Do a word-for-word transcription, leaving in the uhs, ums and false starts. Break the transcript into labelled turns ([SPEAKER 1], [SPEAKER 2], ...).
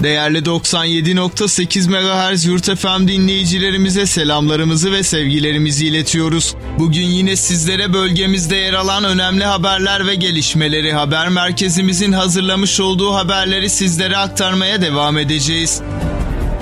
[SPEAKER 1] Değerli doksan yedi nokta sekiz megahertz Yurt F M dinleyicilerimize selamlarımızı ve sevgilerimizi iletiyoruz. Bugün yine sizlere bölgemizde yer alan önemli haberler ve gelişmeleri haber merkezimizin hazırlamış olduğu haberleri sizlere aktarmaya devam edeceğiz.